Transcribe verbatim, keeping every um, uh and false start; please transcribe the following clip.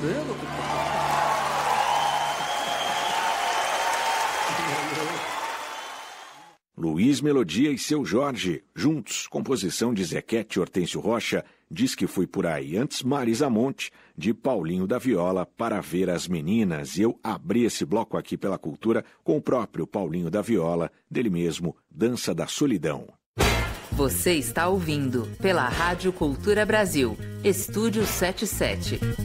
vendo? Luiz Melodia e Seu Jorge, juntos, composição de Zequete Hortêncio Rocha, Diz que fui por aí. Antes, Marisa Monte, de Paulinho da Viola, Para Ver as Meninas. E eu abri esse bloco aqui pela Cultura com o próprio Paulinho da Viola, dele mesmo, Dança da Solidão. Você está ouvindo, pela Rádio Cultura Brasil, Estúdio setenta e sete.